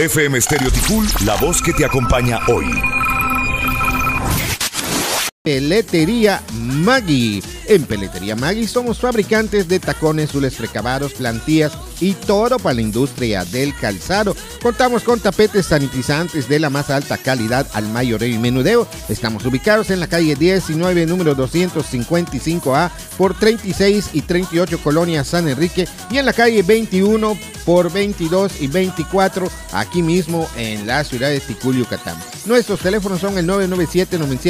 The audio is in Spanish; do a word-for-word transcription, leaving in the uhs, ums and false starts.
F M Stereo Ticul, la voz que te acompaña hoy. Peletería Maggi. En Peletería Maggi somos fabricantes de tacones, zules precabados, plantillas y todo para la industria del calzado. Contamos con tapetes sanitizantes de la más alta calidad al mayoreo y menudeo. Estamos ubicados en la calle diecinueve, número doscientos cincuenta y cinco A por treinta y seis y treinta y ocho, Colonia San Enrique, y en la calle veintiuno por veintidós y veinticuatro, aquí mismo en la ciudad de Ticul, Yucatán. Nuestros teléfonos son el nueve nueve siete, nueve siete